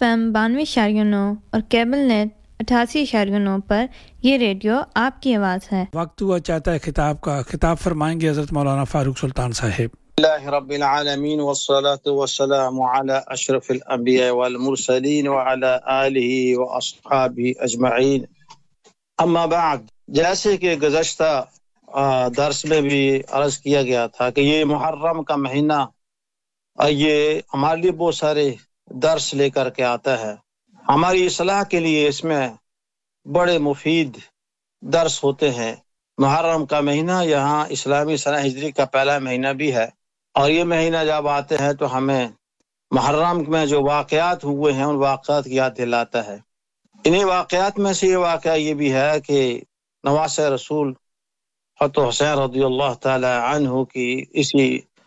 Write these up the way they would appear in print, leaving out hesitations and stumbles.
FM 92.9 اور cable net 88.9 پر یہ radio آپ کی آواز ہے۔ وقت ہوا چاہتا ہے خطاب کا، خطاب فرمائیں گے حضرت مولانا فاروق سلطان صاحب۔ اللہ رب العالمین والصلاة والسلام علی اشرف الانبیاء والمرسلین وعلی آلہ واصحابہ اجمعین، اما بعد۔ جیسے کہ گزشتہ درس میں بھی عرض کیا گیا تھا کہ یہ محرم کا مہینہ یہ ہمارے لیے بہت سارے درس لے کر کے آتا ہے، ہماری اصلاح کے لیے اس میں بڑے مفید درس ہوتے ہیں۔ محرم کا مہینہ یہاں اسلامی سنہ ہجری کا پہلا مہینہ بھی ہے، اور یہ مہینہ جب آتے ہیں تو ہمیں محرم میں جو واقعات ہوئے ہیں ان واقعات کی یاد دلاتا ہے۔ انہی واقعات میں سے یہ واقعہ یہ بھی ہے کہ نواسہ رسول حضرت حسین رضی اللہ تعالی عنہ کی اسی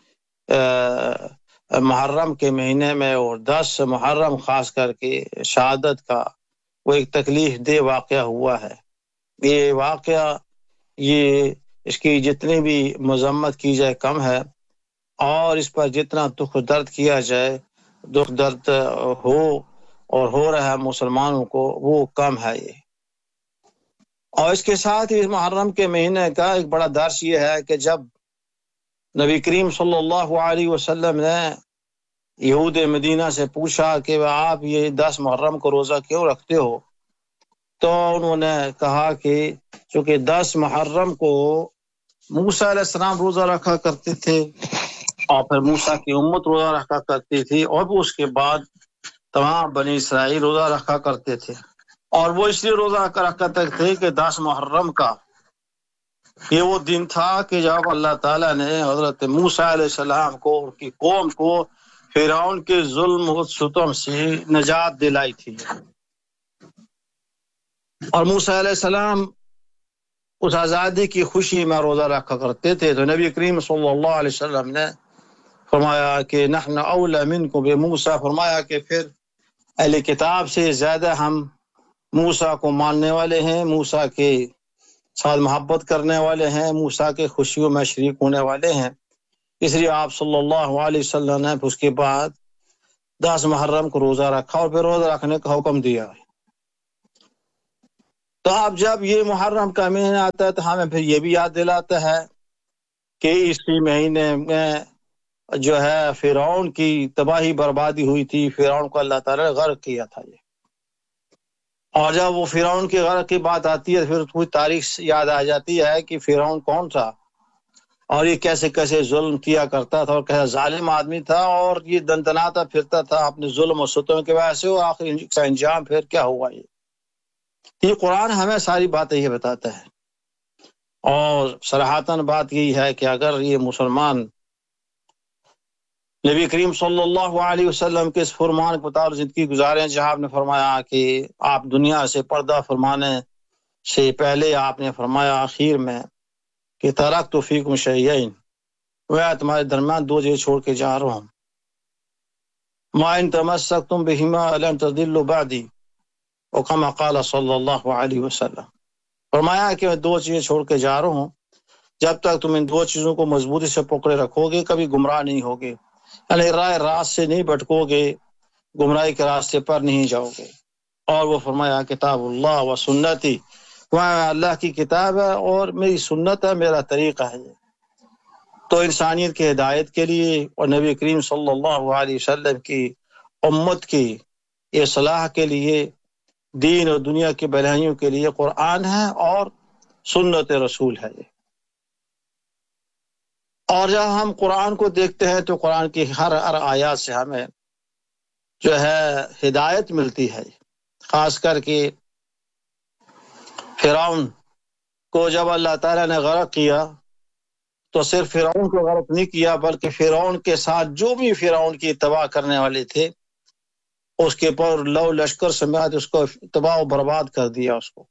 محرم کے مہینے میں اور 10 محرم خاص کر کے شہادت کا وہ ایک تکلیف دہ واقعہ ہوا ہے۔ یہ واقعہ اس کی جتنی بھی مذمت کی جائے کم ہے، اور اس پر جتنا دکھ درد کیا جائے، دکھ درد ہو رہا ہے مسلمانوں کو، وہ کم ہے یہ۔ اور اس کے ساتھ اس محرم کے مہینے کا ایک بڑا درس یہ ہے کہ جب نبی کریم صلی اللہ علیہ وسلم نے یہود مدینہ سے پوچھا کہ آپ یہ 10 محرم کو روزہ کیوں رکھتے ہو، تو انہوں نے کہا کہ چونکہ 10 محرم کو موسیٰ علیہ السلام روزہ رکھا کرتے تھے، اور پھر موسیٰ کی امت روزہ رکھا کرتی تھی، اور اس کے بعد تمام بنی اسرائیل روزہ رکھا کرتے تھے، اور وہ اس لیے روزہ رکھا کرتے تھے کہ 10 محرم کا یہ وہ دن تھا کہ جب اللہ تعالیٰ نے حضرت موسیٰ علیہ السلام کو اور کی قوم کو فرعون کے ظلم و ستم سے نجات دلائی تھی۔ اور موسیٰ علیہ السلام اس آزادی کی خوشی میں روزہ رکھا کرتے تھے، تو نبی کریم صلی اللہ علیہ وسلم نے فرمایا کہ نحن اولی منکم بموسیٰ، فرمایا کہ پھر اہل کتاب سے زیادہ ہم موسیٰ کو ماننے والے ہیں، موسیٰ کے ساتھ محبت کرنے والے ہیں، موسیٰ کے خوشیوں میں شریک ہونے والے ہیں۔ اس لیے آپ صلی اللہ علیہ وسلم نے اس کے بعد 10 محرم کو روزہ رکھا اور پھر روزہ رکھنے کا حکم دیا۔ تو اب جب یہ محرم کا مہینہ آتا ہے تو ہمیں پھر یہ بھی یاد دلاتا ہے کہ اسی مہینے میں جو ہے فرعون کی تباہی بربادی ہوئی تھی، فرعون کو اللہ تعالیٰ نے غرق کیا تھا یہ۔ اور جب وہ فرعون کی غرق کی بات آتی ہے پھر کوئی تاریخ یاد آ جاتی ہے کہ فرعون کون تھا، اور یہ کیسے کیسے ظلم کیا کرتا تھا، اور کیسا ظالم آدمی تھا، اور یہ دندناتا پھرتا تھا اپنے ظلم و ستم کی وجہ سے، اور آخر ان کا انجام پھر کیا ہوا۔ یہ قرآن ہمیں ساری باتیں یہ بتاتا ہے، اور صراحتاً بات یہی ہے کہ اگر یہ مسلمان نبی کریم صلی اللہ علیہ وسلم کے اس فرمان کے مطابق زندگی گزاریں، جہاں آپ نے فرمایا کہ آپ دنیا سے پردہ فرمانے سے پہلے آپ نے فرمایا آخر میں کہ ترکت فیکم شیئین، میں تمہارے درمیان 2 چیزیں چھوڑ کے جا رہا ہوں، ما ان تمسکتم بہما لن تضلوا بعدی، اور کما قال صلی اللہ علیہ وسلم، فرمایا کہ میں 2 چیزیں چھوڑ کے جا رہا ہوں، جب تک تم ان 2 چیزوں کو مضبوطی سے پکڑے رکھو گے کبھی گمراہ نہیں ہوگے، یعنی راہ راست سے نہیں بھٹکو گے، گمراہی کے راستے پر نہیں جاؤ گے۔ اور وہ فرمایا کتاب اللہ و سنتی، وہ اللہ کی کتاب ہے اور میری سنت ہے، میرا طریقہ ہے۔ تو انسانیت کی ہدایت کے لیے اور نبی کریم صلی اللہ علیہ وسلم کی امت کی اصلاح کے لیے، دین اور دنیا کی بھلائیوں کے لیے قرآن ہے اور سنت رسول ہے۔ اور جب ہم قرآن کو دیکھتے ہیں تو قرآن کی ہر آیات سے ہمیں جو ہے ہدایت ملتی ہے۔ خاص کر کے فرعون کو جب اللہ تعالیٰ نے غرق کیا تو صرف فرعون کو غرق نہیں کیا، بلکہ فرعون کے ساتھ جو بھی فرعون کی تباہ کرنے والے تھے اس کے پر لو لشکر سمیت اس کو تباہ و برباد کر دیا اس کو۔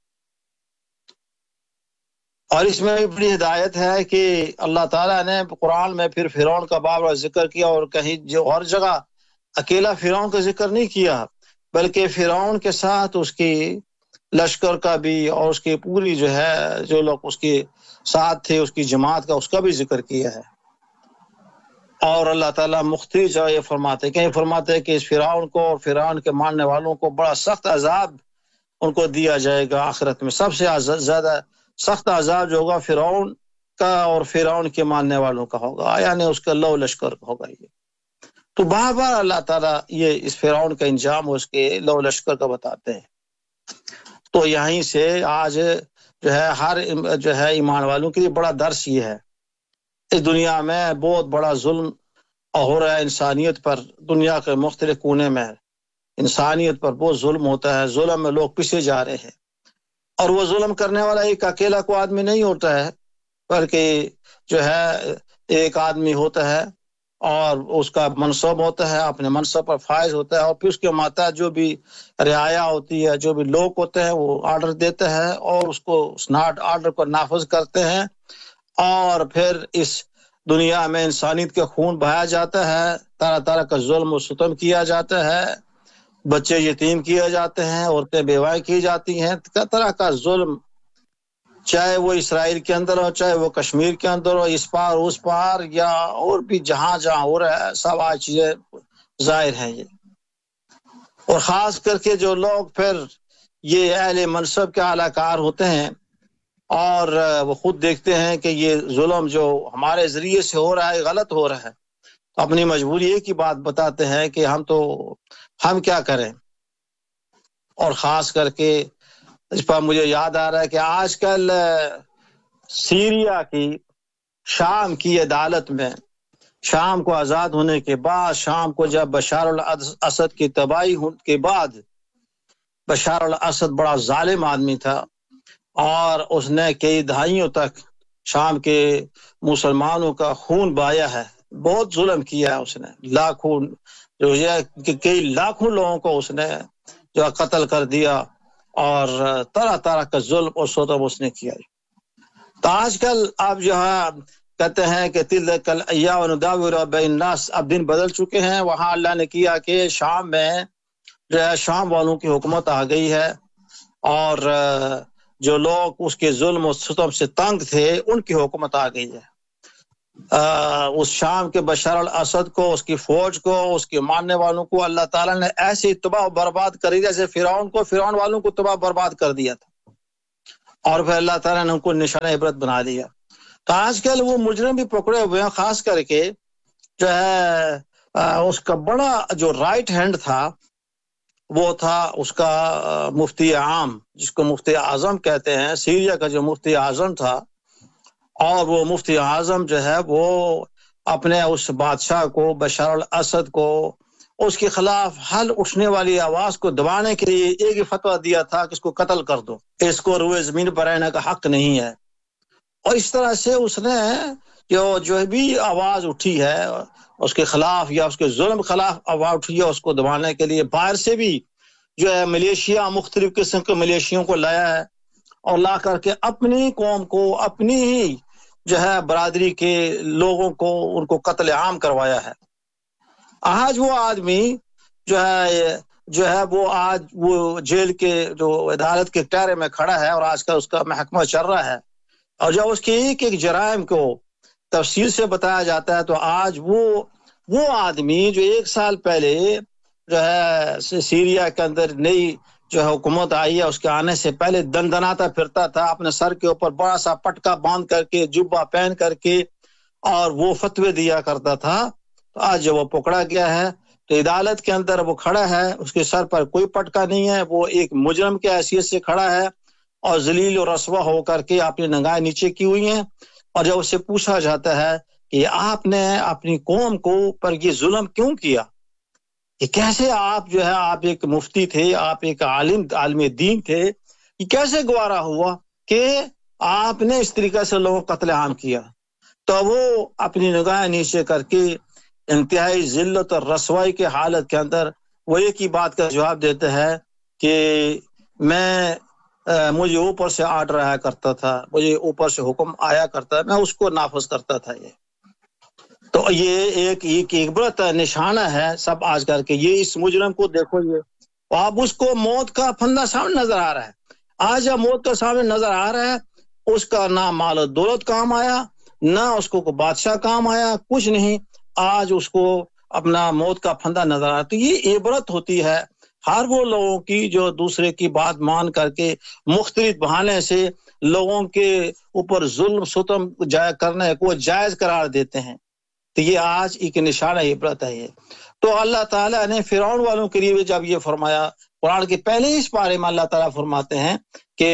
اور اس میں بھی بڑی ہدایت ہے کہ اللہ تعالیٰ نے قرآن میں پھر فرعون کا بار بار ذکر کیا، اور کہیں جو ہر جگہ اکیلا فرعون کا ذکر نہیں کیا، بلکہ فرعون کے ساتھ اس کی لشکر کا بھی، اور اس کی پوری جو ہے جو لوگ اس کے ساتھ تھے اس کی جماعت کا، اس کا بھی ذکر کیا ہے۔ اور اللہ تعالیٰ مختلف جگہ یہ فرماتے ہیں، کہیں فرماتے ہیں کہ اس فرعون کو اور فرعون کے ماننے والوں کو بڑا سخت عذاب ان کو دیا جائے گا آخرت میں. سب سے زیادہ سخت عذاب جو ہوگا فرعون کا اور فرعون کے ماننے والوں کا ہوگا، یعنی اس کا لو لشکر کا ہوگا. یہ تو بار بار اللہ تعالیٰ یہ اس فرعون کا انجام اس کے لو لشکر کا بتاتے ہیں. تو یہیں سے آج جو ہے ہر جو ہے ایمان والوں کے لیے بڑا درس یہ ہے. اس دنیا میں بہت بڑا ظلم ہو رہا ہے انسانیت پر. دنیا کے مختلف کونے میں انسانیت پر بہت ظلم ہوتا ہے. ظلم میں لوگ پیچھے جا رہے ہیں، اور وہ ظلم کرنے والا ایک اکیلا کو آدمی نہیں ہوتا ہے، بلکہ جو ہے ایک آدمی ہوتا ہے اور اس کا منصب ہوتا ہے، اپنے منصب پر فائز ہوتا ہے، اور پھر اس کے ماتحت جو بھی رعایا ہوتی ہے، جو بھی لوگ ہوتے ہیں، وہ آرڈر دیتے ہیں اور اس کو اس آرڈر کو نافذ کرتے ہیں. اور پھر اس دنیا میں انسانیت کا خون بہایا جاتا ہے، طرح طرح کا ظلم و ستم کیا جاتا ہے، بچے یتیم کیے جاتے ہیں، عورتیں بیوائیں کی جاتی ہیں، طرح کا ظلم، چاہے وہ اسرائیل کے اندر ہو، چاہے وہ کشمیر کے اندر ہو، اس پار اس پار، یا اور بھی جہاں جہاں ہو رہا ہے. سب آج چیزیں ظاہر ہیں یہ. اور خاص کر کے جو لوگ پھر یہ اہل منصب کے اعلی کار ہوتے ہیں اور وہ خود دیکھتے ہیں کہ یہ ظلم جو ہمارے ذریعے سے ہو رہا ہے غلط ہو رہا ہے، تو اپنی مجبوری ایک ہی بات بتاتے ہیں کہ ہم کیا کریں. اور خاص کر کے اس پر مجھے یاد آ رہا ہے کہ آج کل سیریا کی شام کی عدالت میں، شام کو آزاد ہونے کے بعد، شام کو جب بشار الاسد کی تباہی کے بعد، بشار الاسد بڑا ظالم آدمی تھا اور اس نے کئی دہائیوں تک شام کے مسلمانوں کا خون بہایا ہے، بہت ظلم کیا ہے اس نے. لاکھوں جو ہے کئی لاکھوں لوگوں کو اس نے جو قتل کر دیا، اور طرح طرح کا ظلم اور ستم اس نے کیا. تو آج کل آپ جو ہے کہتے ہیں کہ تلک الایام نداولها بین الناس، اب دن بدل چکے ہیں. وہاں اللہ نے کیا کہ شام میں جو ہے شام والوں کی حکومت آ گئی ہے، اور جو لوگ اس کے ظلم و ستم سے تنگ تھے ان کی حکومت آ گئی ہے. اس شام کے بشار الاسد کو، اس کی فوج کو، اس کے ماننے والوں کو اللہ تعالیٰ نے ایسے تباہ و برباد کری جیسے فرعون والوں کو تباہ برباد کر دیا تھا، اور پھر اللہ تعالیٰ نے ان کو نشانہ عبرت بنا دیا. تو آج کل وہ مجرم بھی پکڑے ہوئے ہیں. خاص کر کے جو ہے اس کا بڑا جو رائٹ ہینڈ تھا وہ تھا اس کا مفتی عام، جس کو مفتی اعظم کہتے ہیں. سیریا کا جو مفتی اعظم تھا، اور وہ مفتی اعظم جو ہے وہ اپنے اس بادشاہ کو، بشار الاسد کو، اس کے خلاف حل اٹھنے والی آواز کو دبانے کے لیے ایک ہی فتویٰ دیا تھا کہ اس کو قتل کر دو، اس کو روئے زمین پر رہنے کا حق نہیں ہے. اور اس طرح سے اس نے جو بھی آواز اٹھی ہے اس کے خلاف یا اس کے ظلم خلاف آواز اٹھی ہے، اس کو دبانے کے لیے باہر سے بھی جو ہے ملیشیا، مختلف قسم کے ملیشیوں کو لایا ہے، اور لا کر کے اپنی قوم کو، اپنی ہی جو ہے برادری کے لوگوں کو، ان کو قتل عام کروایا ہے. آج وہ آدمی جو ہے وہ آج وہ جیل کے جو عدالت کے ٹہرے میں کھڑا ہے، اور آج کل اس کا محکمہ چل رہا ہے، اور جب اس کے ایک ایک جرائم کو تفصیل سے بتایا جاتا ہے، تو آج وہ آدمی جو 1 سال پہلے جو ہے سیریا کے اندر نئی جو حکومت آئی ہے، اس کے آنے سے پہلے دندناتا پھرتا تھا، اپنے سر کے اوپر بڑا سا پٹکا باندھ کر کے، جبہ پہن کر کے، اور وہ فتوے دیا کرتا تھا. تو آج جب وہ پکڑا گیا ہے تو عدالت کے اندر وہ کھڑا ہے، اس کے سر پر کوئی پٹکا نہیں ہے، وہ ایک مجرم کے حیثیت سے کھڑا ہے، اور ذلیل و رسوا ہو کر کے اپنی نگاہیں نیچے کی ہوئی ہیں. اور جب اس سے پوچھا جاتا ہے کہ آپ نے اپنی قوم کو پر یہ ظلم کیوں کیا، کہ کیسے آپ جو ہے آپ ایک مفتی تھے، آپ ایک عالم دین تھے، یہ کیسے گوارا ہوا کہ آپ نے اس طریقے سے لوگوں کو قتل عام کیا. تو وہ اپنی نگاہیں نیچے کر کے انتہائی ذلت اور رسوائی کے حالت کے اندر وہ ایک ہی بات کا جواب دیتے ہیں کہ مجھے اوپر سے آرڈر آیا کرتا تھا، مجھے اوپر سے حکم آیا کرتا ہے، میں اس کو نافذ کرتا تھا. یہ تو یہ ایک عبرت نشانہ ہے سب آج کر کے. یہ اس مجرم کو دیکھو، یہ آپ اس کو موت کا پھندا سامنے نظر آ رہا ہے. آج جب موت کا سامنے نظر آ رہا ہے، اس کا نہ مال و دولت کام آیا، نہ اس کو بادشاہ کام آیا، کچھ نہیں. آج اس کو اپنا موت کا پھندا نظر آتا ہے. تو یہ عبرت ہوتی ہے ہر وہ لوگوں کی جو دوسرے کی بات مان کر کے مختلف بہانے سے لوگوں کے اوپر ظلم ستم کرنے کو جائز قرار دیتے ہیں. تو یہ آج ایک نشانہ عبرت ہے. یہ تو اللہ تعالیٰ نے فرعون والوں کے لیے جب یہ فرمایا، قرآن کے پہلے اس بارے میں اللہ تعالیٰ فرماتے ہیں کہ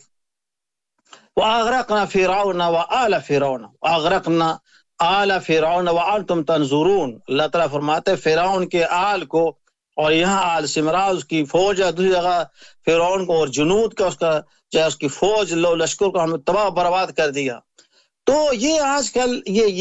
وَأَغْرَقْنَا فِرْعَوْنَ وَآلَ فِرْعَوْنَ وَأَغْرَقْنَا آلَ فِرْعَوْنَ وَأَنْتُمْ تَنْظُرُونَ. اللہ تعالیٰ فرماتے ہیں فرعون کے آل کو، اور یہاں آل سمرا اس کی فوج ہے، دوسری جگہ فرعون کو اور جنود کا اس کی فوج لشکر کو ہم تباہ برباد کر دیا. تو یہ آج کل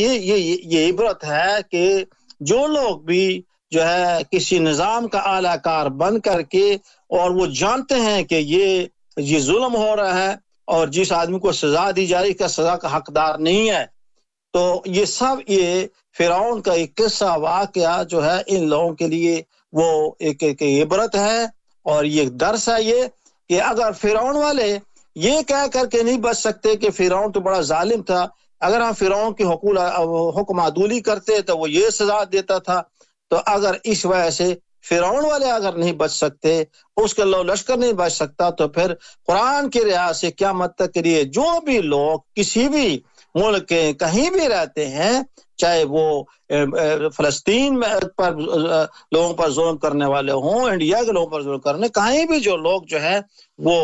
یہ عبرت ہے کہ جو لوگ بھی جو ہے کسی نظام کا اعلی کار بن کر کے اور وہ جانتے ہیں کہ یہ ظلم ہو رہا ہے اور جس آدمی کو سزا دی جا رہی کا سزا کا حقدار نہیں ہے، تو یہ سب یہ فرعون کا ایک قصہ واقعہ جو ہے ان لوگوں کے لیے وہ ایک عبرت ہے اور یہ درس ہے یہ کہ اگر فرعون والے یہ کہہ کر کے نہیں بچ سکتے کہ فرعون تو بڑا ظالم تھا، اگر ہم فرعون کی حکم عدولی کرتے تو وہ یہ سزا دیتا تھا، تو اگر اس وجہ سے فرعون والے اگر نہیں بچ سکتے، اس کے لشکر نہیں بچ سکتا، تو پھر قرآن کی رعایت سے قیامت تک کے لیے جو بھی لوگ کسی بھی ملک کے کہیں بھی رہتے ہیں، چاہے وہ فلسطین میں پر لوگوں پر ظلم کرنے والے ہوں، انڈیا کے لوگوں پر ظلم کرنے، کہیں بھی جو لوگ جو ہے وہ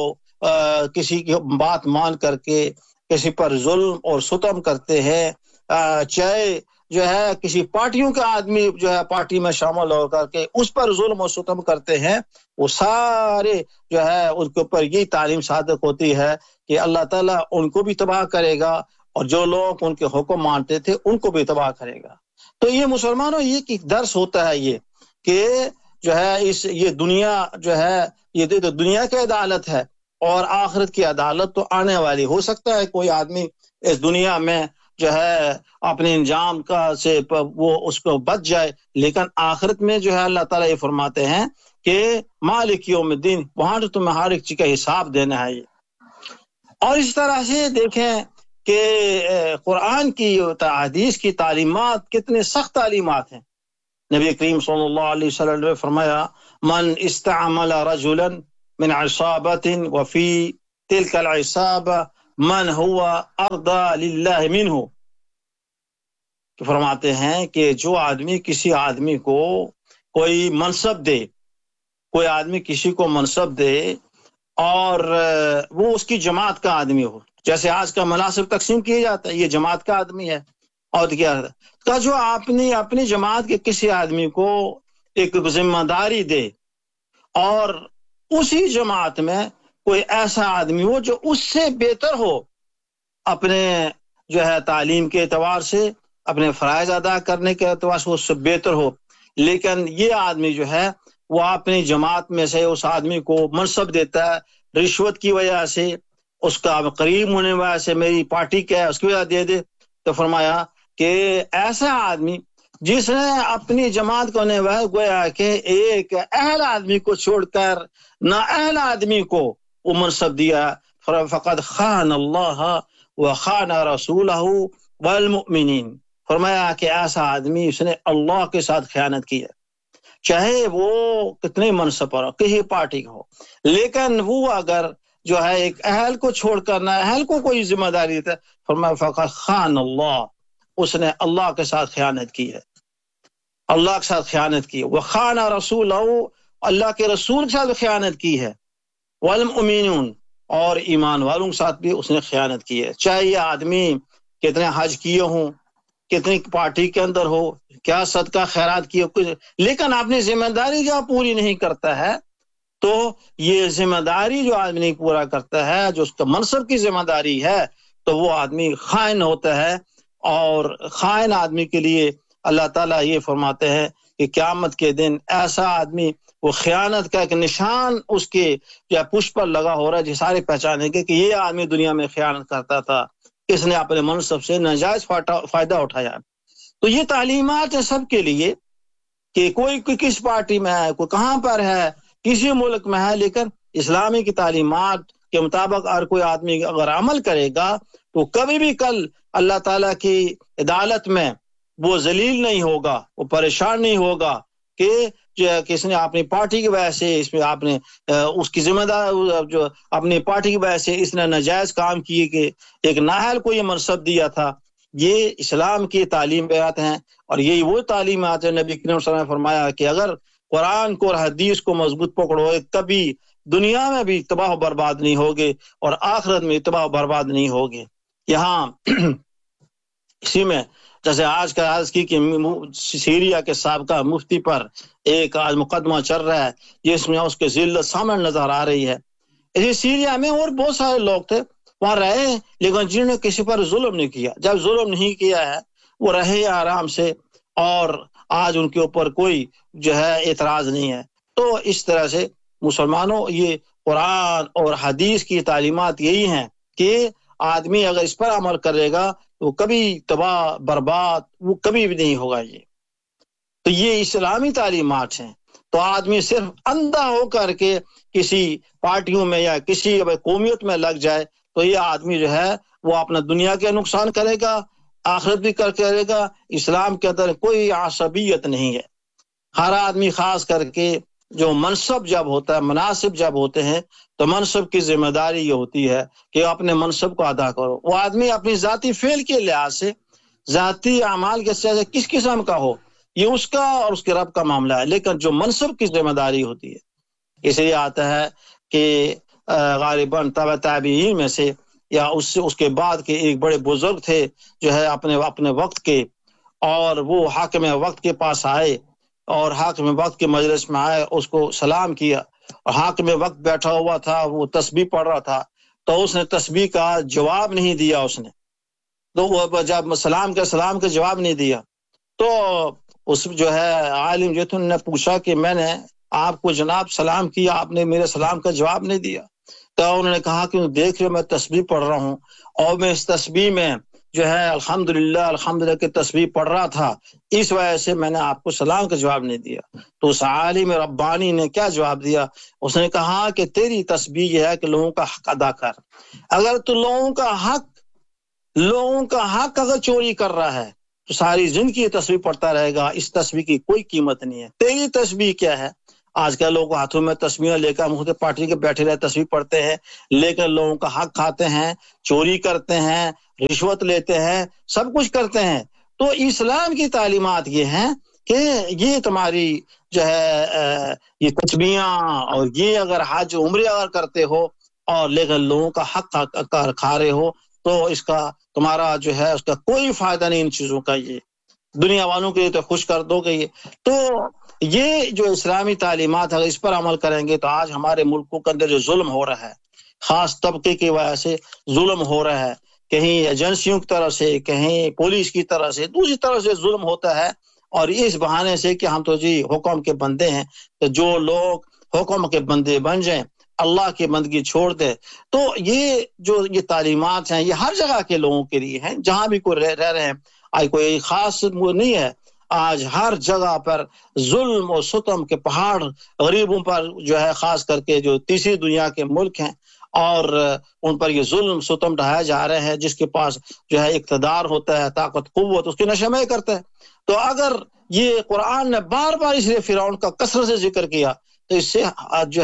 کسی کی بات مان کر کے کسی پر ظلم اور ستم کرتے ہیں، چاہے جو ہے کسی پارٹیوں کے آدمی جو ہے پارٹی میں شامل ہو کر کے اس پر ظلم و ستم کرتے ہیں، وہ سارے جو ہے ان کے اوپر یہی تعلیم صادق ہوتی ہے کہ اللہ تعالیٰ ان کو بھی تباہ کرے گا اور جو لوگ ان کے حکم مانتے تھے ان کو بھی تباہ کرے گا. تو یہ مسلمانوں یہ ایک درس ہوتا ہے یہ کہ جو ہے یہ دنیا جو ہے یہ تو دنیا کی عدالت ہے اور آخرت کی عدالت تو آنے والی. ہو سکتا ہے کوئی آدمی اس دنیا میں جو ہے اپنے انجام کا سے وہ اس کو بچ جائے، لیکن آخرت میں جو ہے اللہ تعالیٰ یہ فرماتے ہیں کہ مالک یوم الدین، وہاں تو تمہیں ہر ایک چیز کا حساب دینا ہے. یہ اور اس طرح سے دیکھیں کہ قرآن کی حدیث کی تعلیمات کتنے سخت تعلیمات ہیں. نبی کریم صلی اللہ علیہ وسلم نے فرمایا من استعمل رجلا من عصابت وفی تلك العصابہ من هو ارضى للہ منہ، کہ فرماتے ہیں کہ جو آدمی کسی آدمی کو کوئی منصب دے، کوئی آدمی کسی کو منصب دے اور وہ اس کی جماعت کا آدمی ہو، جیسے آج کا مناصب تقسیم کیا جاتا ہے، یہ جماعت کا آدمی ہے، اور کیا کا جو اپنی جماعت کے کسی آدمی کو ایک ذمہ داری دے اور اسی جماعت میں کوئی ایسا آدمی ہو جو اس سے بہتر ہو اپنے جو ہے تعلیم کے اعتبار سے، اپنے فرائض ادا کرنے کے اعتبار سے اس سے بہتر ہو، لیکن یہ آدمی جو ہے وہ اپنی جماعت میں سے اس آدمی کو منصب دیتا ہے رشوت کی وجہ سے، اس کا قریب ہونے وجہ سے، میری پارٹی کیا ہے اس کی وجہ دے دے. تو فرمایا کہ ایسا آدمی جس نے اپنی جماعت کو نے گویا کہ ایک اہل آدمی کو چھوڑ کر نا اہل آدمی کو وہ منصب دیا، فقد خان اللہ وخان رسولہ والمؤمنین. فرمایا کہ ایسا آدمی اس نے اللہ کے ساتھ خیانت کی ہے، چاہے وہ کتنے منصب پر ہو، کسی پارٹی کا ہو، لیکن وہ اگر جو ہے ایک اہل کو چھوڑ کر نہ اہل کو کوئی ذمہ داری دیتا ہے، فرمایا فقط خان اللہ، اس نے اللہ کے ساتھ خیانت کی ہے، اللہ کے ساتھ خیانت کی. وخان رسول، اللہ کے رسول کے ساتھ خیانت کی ہے، والمؤمنون، اور ایمان والوں کے ساتھ بھی اس نے خیانت کی ہے. چاہے یہ آدمی کتنے حج کیے ہوں، کتنی پارٹی کے اندر ہو، کیا صدقہ خیرات کیے، لیکن اپنی ذمہ داری جو پوری نہیں کرتا ہے، تو یہ ذمہ داری جو آدمی نہیں پورا کرتا ہے، جو اس کا منصب کی ذمہ داری ہے، تو وہ آدمی خائن ہوتا ہے. اور خائن آدمی کے لیے اللہ تعالیٰ یہ فرماتے ہیں کہ قیامت کے دن ایسا آدمی، وہ خیانت کا ایک نشان اس کے یا پشت پر لگا ہو رہا ہے، جو سارے پہچانیں گے کہ یہ آدمی دنیا میں خیانت کرتا تھا، اس نے اپنے منصب سے ناجائز فائدہ اٹھایا. تو یہ تعلیمات ہیں سب کے لیے کہ کوئی کس پارٹی میں ہے، کوئی کہاں پر ہے، کسی ملک میں ہے، لیکن اسلامی کی تعلیمات کے مطابق ہر کوئی آدمی اگر عمل کرے گا تو کبھی بھی کل اللہ تعالیٰ کی عدالت میں وہ ذلیل نہیں ہوگا، وہ پریشان نہیں ہوگا کہ کس نے اپنی پارٹی کی وجہ سے اس میں آپ نے اس کی ذمہ دار جو اپنی پارٹی کی وجہ سے اس نے ناجائز کام کیے کہ ایک نااہل کو یہ منصب دیا تھا. یہ اسلام کی تعلیمات ہیں، اور یہی وہ تعلیمات ہیں نبی کریم صلی اللہ علیہ وسلم نے فرمایا کہ اگر قرآن کو اور حدیث کو مضبوط پکڑو کبھی دنیا میں بھی تباہ و برباد نہیں ہوگے اور آخرت میں تباہ و برباد نہیں ہوگے. یہاں اسی میں جیسے آج کا عرض کی کہ سیریا کے سابقہ مفتی پر ایک آج مقدمہ چل رہا ہے جس میں اس کے ذلت سامنے نظر آ رہی ہے. اسی سیریا میں اور بہت سارے لوگ تھے وہاں رہے ہیں، لیکن جنہوں نے کسی پر ظلم نہیں کیا. جب ظلم نہیں کیا ہے وہ رہے آرام سے، اور آج ان کے اوپر کوئی جو ہے اعتراض نہیں ہے. تو اس طرح سے مسلمانوں یہ قرآن اور حدیث کی تعلیمات یہی ہیں کہ آدمی اگر اس پر عمل کرے گا وہ کبھی تباہ برباد وہ کبھی بھی نہیں ہوگا. تو یہ اسلامی تعلیمات ہیں. تو آدمی صرف اندھا ہو کر کے کسی پارٹیوں میں یا کسی قومیت میں لگ جائے تو یہ آدمی جو ہے وہ اپنا دنیا کے نقصان کرے گا، آخرت بھی کرے گا. اسلام کے اندر کوئی عصبیت نہیں ہے. ہر آدمی خاص کر کے جو منصب جب ہوتا ہے، مناصب جب ہوتے ہیں تو منصب کی ذمہ داری یہ ہوتی ہے کہ اپنے منصب کو ادا کرو. وہ آدمی اپنی ذاتی فعل کے لحاظ سے، ذاتی اعمال کے سے کس قسم کا ہو یہ اس کا اور اس کے رب کا معاملہ ہے، لیکن جو منصب کی ذمہ داری ہوتی ہے اس لیے آتا ہے کہ غالباً تبع تابعین میں سے یا اس کے بعد کے ایک بڑے بزرگ تھے جو ہے اپنے وقت کے، اور وہ حاکم وقت کے پاس آئے اور حاکم وقت کے مجلس میں آئے، اس کو سلام کیا، اور حاکم وقت بیٹھا ہوا تھا وہ تسبیح پڑھ رہا تھا تو اس نے تسبیح کا جواب نہیں دیا. اس نے تو وہ جب سلام کا جواب نہیں دیا تو اس جو ہے عالم جو تھے انہوں نے پوچھا کہ میں نے آپ کو جناب سلام کیا، آپ نے میرے سلام کا جواب نہیں دیا. تو انہوں نے کہا کہ دیکھ رہے میں تسبیح پڑھ رہا ہوں اور میں اس تسبیح میں جو ہے الحمدللہ کی تسبیح پڑھ رہا تھا، اس وجہ سے میں نے آپ کو سلام کا جواب نہیں دیا. تو اس عالم ربانی نے کیا جواب دیا؟ اس نے کہا کہ تیری تسبیح یہ ہے کہ لوگوں کا حق ادا کر. اگر تو لوگوں کا حق اگر چوری کر رہا ہے تو ساری زندگی تسبیح پڑھتا رہے گا، اس تسبیح کی کوئی قیمت نہیں ہے. تیری تسبیح کیا ہے؟ آج کل لوگ ہاتھوں میں تسبیح لے کر مختلف پارٹی کے بیٹھے رہے تسبیح پڑھتے ہیں، لیکن لوگوں کا حق کھاتے ہیں، چوری کرتے ہیں، رشوت لیتے ہیں، سب کچھ کرتے ہیں. تو اسلام کی تعلیمات یہ ہیں کہ یہ تمہاری جو ہے یہ تسبیحاں اور یہ اگر حج عمرے اگر کرتے ہو اور لیکن لوگوں کا حق کھا رہے ہو تو اس کا تمہارا جو ہے اس کا کوئی فائدہ نہیں. ان چیزوں کا یہ دنیا والوں کے لیے تو خوش کر دو گے. تو یہ جو اسلامی تعلیمات اگر اس پر عمل کریں گے تو آج ہمارے ملکوں کے اندر جو ظلم ہو رہا ہے، خاص طبقے کی وجہ سے ظلم ہو رہا ہے، کہیں ایجنسیوں کی طرف سے، کہیں پولیس کی طرف سے، دوسری طرف سے ظلم ہوتا ہے، اور اس بہانے سے کہ ہم تو جی حکم کے بندے ہیں، تو جو لوگ حکم کے بندے بن جائیں، اللہ کی بندگی چھوڑ دے. تو یہ تعلیمات ہیں یہ ہر جگہ کے لوگوں کے لیے ہیں، جہاں بھی کوئی رہ رہے ہیں. آج کوئی خاص نہیں ہے، آج ہر جگہ پر ظلم و ستم کے پہاڑ غریبوں پر جو ہے، خاص کر کے جو تیسری دنیا کے ملک ہیں، اور ان پر یہ ظلم ستم ڈھائے جا رہے ہیں. جس کے پاس جو ہے اقتدار ہوتا ہے، طاقت قوت، اس کے نشے کرتا ہے. تو اگر یہ قرآن نے بار بار اس لیے فرعون کا کثرت سے ذکر کیا تو اس سے جو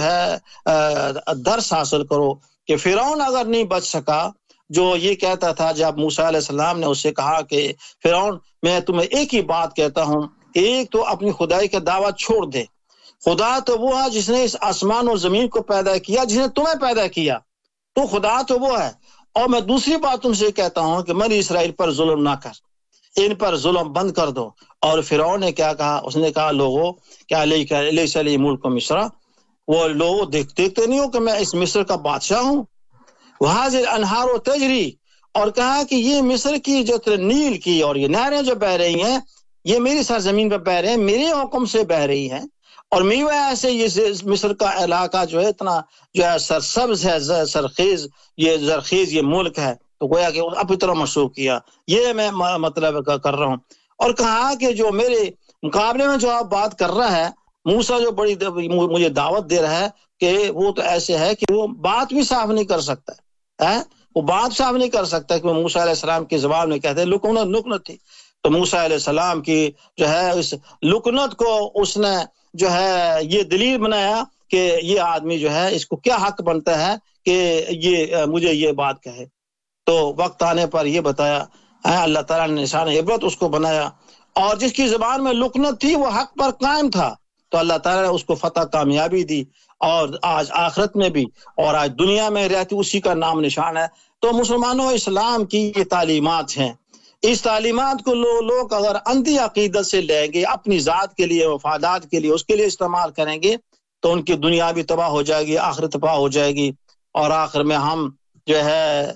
ہے درس حاصل کرو کہ فرعون اگر نہیں بچ سکا، جو یہ کہتا تھا جب موسیٰ علیہ السلام نے اس سے کہا کہ فرعون میں تمہیں ایک ہی بات کہتا ہوں، ایک تو اپنی خدائی کا دعویٰ چھوڑ دے. خدا تو وہ ہے جس نے اس آسمان اور زمین کو پیدا کیا، جس نے تمہیں پیدا کیا، تو خدا تو وہ ہے. اور میں دوسری بات تم سے کہتا ہوں کہ بنی اسرائیل پر ظلم نہ کر، ان پر ظلم بند کر دو. اور فرعون نے کیا کہا؟ اس نے کہا لوگوں کیا لیس لی ملک مصر، وہ لوگ دیکھتے نہیں ہو کہ میں اس مصر کا بادشاہ ہوں. وہاذ الانہار و تجری، اور کہا کہ یہ مصر کی جو نیل کی اور یہ نہریں جو بہ رہی ہیں یہ میری سرزمین پہ بہ رہے ہیں، میرے حکم سے بہ رہی ہیں، اور میری وجہ سے یہ مصر کا علاقہ جو ہے اتنا جو ہے سرسبز ہے، سرخیز، یہ زرخیز یہ ملک ہے. تو گویا کہ اب اتنا مشہور کیا، یہ میں مطلب کر رہا ہوں. اور کہا کہ جو میرے مقابلے میں جو آپ بات کر رہا ہے موسیٰ، جو بڑی مجھے دعوت دے رہا ہے کہ وہ تو ایسے ہے کہ وہ بات بھی صاف نہیں کر سکتا ہے، وہ بات صاف نہیں کر سکتا کہ وہ موسیٰ علیہ السلام کی زبان میں کہتے ہیں لکنت تھی. تو موسیٰ علیہ السلام کی جو ہے اس لکنت کو اس نے جو ہے یہ دلیل بنایا کہ یہ آدمی جو ہے اس کو کیا حق بنتا ہے کہ یہ مجھے یہ بات کہے. تو وقت آنے پر یہ بتایا اللہ تعالیٰ نے نشان عبرت اس کو بنایا، اور جس کی زبان میں لکنت تھی وہ حق پر قائم تھا تو اللہ تعالیٰ نے اس کو فتح کامیابی دی، اور آج آخرت میں بھی اور آج دنیا میں رہتی اسی کا نام نشان ہے. تو مسلمانوں، اسلام کی یہ تعلیمات ہیں، اس تعلیمات کو لوگ اگر اندھی عقیدت سے لیں گے، اپنی ذات کے لیے، مفادات کے لیے اس کے لیے استعمال کریں گے تو ان کی دنیا بھی تباہ ہو جائے گی، آخرت تباہ ہو جائے گی، اور آخر میں ہم جو ہے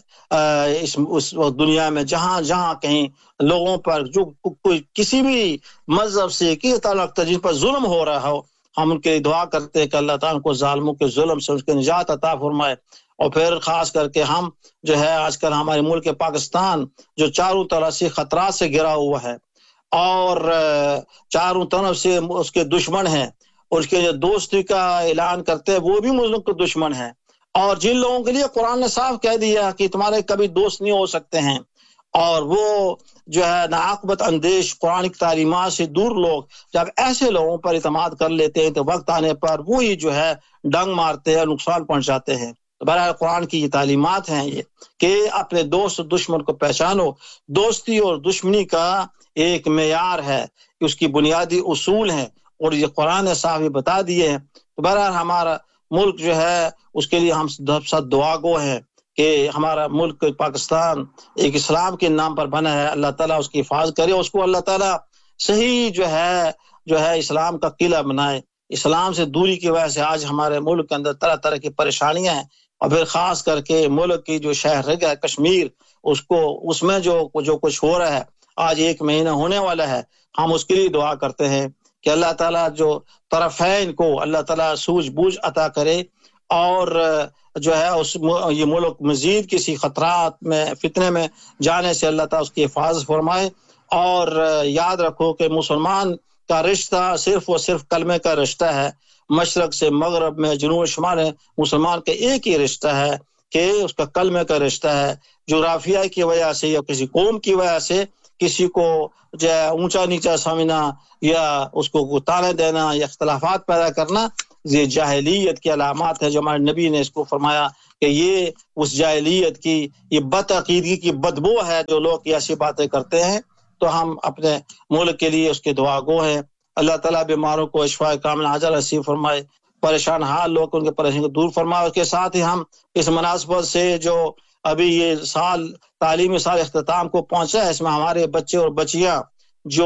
اس دنیا میں جہاں جہاں کہیں لوگوں پر جو کوئی کسی بھی مذہب سے کسی تعلق جن پر ظلم ہو رہا ہو، ہم ان کے لیے دعا کرتے ہیں کہ اللہ تعالیٰ کو ظالموں کے ظلم سے اس کے نجات عطا فرمائے. اور پھر خاص کر کے ہم جو ہے آج کل ہمارے ملک پاکستان جو چاروں طرف سے خطرات سے گھرا ہوا ہے اور چاروں طرف سے اس کے دشمن ہیں، اور اس کے جو دوستی کا اعلان کرتے ہیں وہ بھی مسلم کے دشمن ہیں، اور جن لوگوں کے لیے قرآن نے صاف کہہ دیا کہ تمہارے کبھی دوست نہیں ہو سکتے ہیں، اور وہ جو ہے ناعاقبت اندیش قرآن کی تعلیمات سے دور لوگ جب ایسے لوگوں پر اعتماد کر لیتے ہیں تو وقت آنے پر وہی جو ہے ڈنگ مارتے ہیں، نقصان پہنچاتے ہیں. بہرحال قرآن کی یہ تعلیمات ہیں یہ کہ اپنے دوست دشمن کو پہچانو. دوستی اور دشمنی کا ایک معیار ہے، اس کی بنیادی اصول ہیں، اور یہ قرآن نے صاف بتا دیے ہیں. تو بہرحال ہمارا ملک جو ہے اس کے لیے ہم سب دعا گو ہیں کہ ہمارا ملک پاکستان ایک اسلام کے نام پر بنا ہے، اللہ تعالیٰ اس کی حفاظت کرے، اس کو اللہ تعالیٰ صحیح جو ہے اسلام کا قلعہ بنائے. اسلام سے دوری کی وجہ سے آج ہمارے ملک کے اندر طرح طرح کی پریشانیاں ہیں، اور پھر خاص کر کے ملک کی جو شہر رہ گیا کشمیر، اس میں جو کچھ ہو رہا ہے، آج 1 مہینہ ہونے والا ہے، ہم اس کے لیے دعا کرتے ہیں کہ اللہ تعالیٰ جو طرفین کو اللہ تعالیٰ سوجھ بوجھ عطا کرے، اور جو ہے یہ ملک مزید کسی خطرات میں فتنے میں جانے سے اللہ تعالیٰ اس کی حفاظت فرمائے. اور یاد رکھو کہ مسلمان کا رشتہ صرف و صرف کلمے کا رشتہ ہے. مشرق سے مغرب میں جنوب شمال میں مسلمان کا ایک ہی رشتہ ہے کہ اس کا کلمے کا رشتہ ہے. جغرافیہ کی وجہ سے یا کسی قوم کی وجہ سے کسی کو جو ہے اونچا نیچا سمجھنا یا اس کو تانے دینا یا اختلافات پیدا کرنا، یہ جاہلیت کی علامات ہے، جو ہمارے نبی نے اس کو فرمایا کہ یہ اس جاہلیت کی یہ بد عقیدگی کی بدبو ہے جو لوگ ایسی باتیں کرتے ہیں. تو ہم اپنے ملک کے لیے اس کے دعا گو ہیں. اللہ تعالیٰ بیماروں کو شفا کامل عاجل نصیب فرمائے، پریشان حال لوگ ان کے پریشانی کو دور فرمائے. اس کے ساتھ ہی ہم اس مناسبت سے جو ابھی یہ تعلیمی سال اختتام کو پہنچا ہے، اس میں ہمارے بچے اور بچیاں جو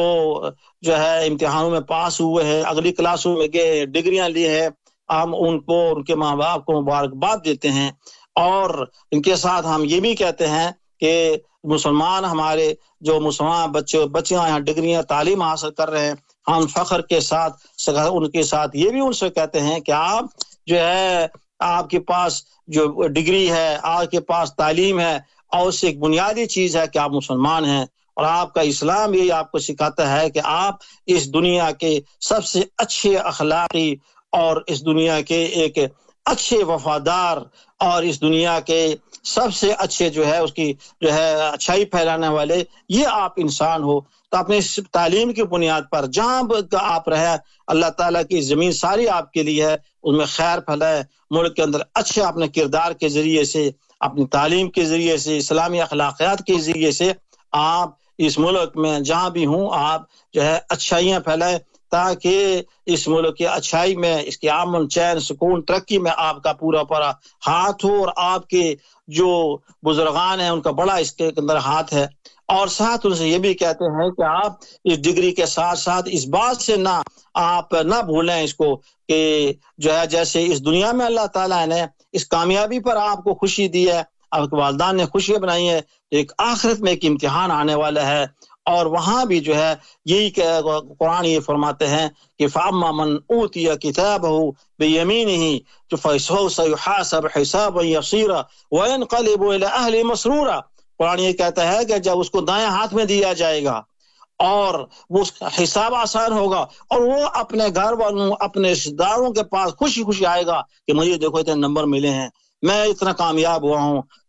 ہے امتحانوں میں پاس ہوئے ہیں، اگلی کلاسوں میں گئے، ڈگریاں لی ہیں، ہم ان کو ان کے ماں باپ کو مبارکباد دیتے ہیں. اور ان کے ساتھ ہم یہ بھی کہتے ہیں کہ مسلمان ہمارے جو مسلمان بچے اور بچیاں یہاں ڈگریاں تعلیم حاصل کر رہے ہیں، ہم فخر کے ساتھ ان کے ساتھ یہ بھی ان سے کہتے ہیں کہ آپ جو ہے آپ کے پاس جو ڈگری ہے، آپ کے پاس تعلیم ہے، اور اس سے ایک بنیادی چیز ہے کہ آپ مسلمان ہیں، اور آپ کا اسلام یہ آپ کو سکھاتا ہے کہ آپ اس دنیا کے سب سے اچھے اخلاقی اور اس دنیا کے ایک اچھے وفادار اور اس دنیا کے سب سے اچھے جو ہے اس کی جو ہے اچھائی پھیلانے والے یہ آپ انسان ہو. تو اپنی تعلیم کی بنیاد پر جہاں آپ رہے، اللہ تعالیٰ کی زمین ساری آپ کے لیے ہے، اس میں خیر پھیلائے. ملک کے اندر اچھے اپنے کردار کے ذریعے سے، اپنی تعلیم کے ذریعے سے، اسلامی اخلاقیات کے ذریعے سے آپ اس ملک میں جہاں بھی ہوں آپ جو ہے اچھائیاں پھیلائیں، تاکہ اس ملک کی اچھائی میں، اس کی امن چین سکون ترقی میں آپ کا پورا ہاتھ ہو، اور آپ کے جو بزرگان ہیں ان کا بڑا اس کے اندر ہاتھ ہے. اور ساتھ ان سے یہ بھی کہتے ہیں کہ آپ اس ڈگری کے ساتھ ساتھ اس بات سے آپ نہ بھولیں اس کو کہ جو ہے جیسے اس دنیا میں اللہ تعالیٰ نے اس کامیابی پر آپ کو خوشی دی ہے، آپ کے والدین نے خوشیاں بنائی ہے، ایک آخرت میں ایک امتحان آنے والا ہے، اور وہاں بھی جو ہے یہی کہ قرآن یہ فرماتے ہیں کہ فَأَمَّا مَنْ أُوتِيَ كِتَابَهُ بِيَمِينِهِ فَسَوْفَ يُحَاسَبُ حِسَابًا يَسِيرًا وَيَنْقَلِبُ إِلَى أَهْلِهِ مَسْرُورًا. قرآن یہ کہتا ہے کہ جب اس کو دائیں ہاتھ میں دیا جائے گا اور وہ حساب آسان ہوگا، اور وہ اپنے گھر والوں اپنے رشتہ داروں کے پاس خوشی خوشی آئے گا کہ مجھے دیکھو اتنے نمبر ملے ہیں، میں اتنا کامیاب ہوا ہوں.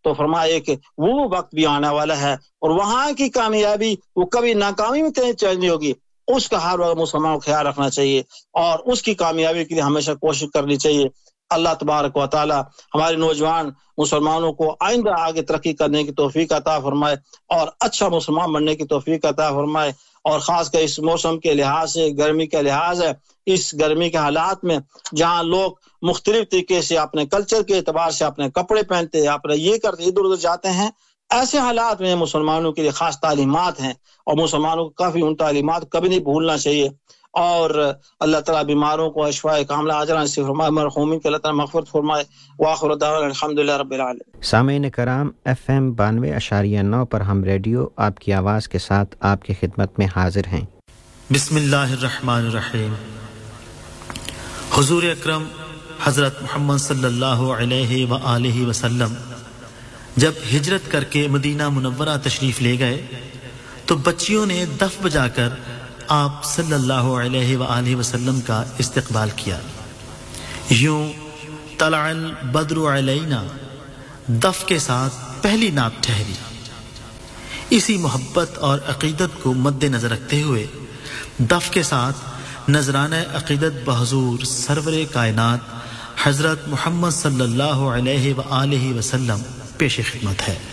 تو فرمایا کہ وہ وقت بھی آنے والا ہے اور وہاں کی کامیابی وہ کبھی ناکامی میں چینج نہیں ہوگی. اس کا ہر وقت مسلمانوں کو خیال رکھنا چاہیے اور اس کی کامیابی کے لیے ہمیشہ کوشش کرنی چاہیے. اللہ تبارک و تعالی ہمارے نوجوان مسلمانوں کو آئندہ آگے ترقی کرنے کی توفیق عطا فرمائے اور اچھا مسلمان بننے کی توفیق عطا فرمائے. اور خاص کر اس موسم کے لحاظ سے، گرمی کے لحاظ ہے، اس گرمی کے حالات میں جہاں لوگ مختلف طریقے سے اپنے کلچر کے اعتبار سے اپنے کپڑے پہنتے ہیں، اپنے یہ کرتے ادھر ادھر جاتے ہیں، ایسے حالات میں مسلمانوں کے لیے خاص تعلیمات ہیں اور مسلمانوں کو کافی ان تعلیمات کو کبھی نہیں بھولنا چاہیے. اور اللہ تعالیٰ بیماروں کو شفاء کاملہ عاجلہ نصیب فرمائے، مرحومین کے اللہ تعالیٰ مغفرت فرمائے. وآخر دعوانا الحمدللہ رب العالمین. سامعین کرام، FM 92.9 پر ہم ریڈیو آپ کی آواز کے ساتھ آپ کی خدمت میں حاضر ہیں. بسم اللہ الرحمن الرحیم. حضور اکرم حضرت محمد صلی اللہ علیہ وآلہ وسلم جب ہجرت کر کے مدینہ منورہ تشریف لے گئے تو بچیوں نے دف بجا کر آپ صلی اللہ علیہ وآلہ وسلم کا استقبال کیا. یوں طلع البدر علینا دف کے ساتھ پہلی نعت ٹھہری. اسی محبت اور عقیدت کو مد نظر رکھتے ہوئے دف کے ساتھ نذرانہ عقیدت بحضور سرور کائنات حضرت محمد صلی اللہ علیہ وآلہ وسلم پیش خدمت ہے.